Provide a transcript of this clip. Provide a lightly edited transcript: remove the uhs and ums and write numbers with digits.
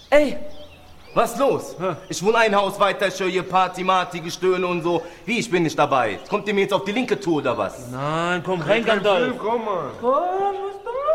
Ey, was los? Ich wohne ein Haus weiter, ich höre hier Party, Marty, Gestöhne und so. Wie, ich bin nicht dabei? Kommt ihr mir jetzt auf die linke Tour oder was? Nein, komm rein, Gandalf. Komm mal. Komm, was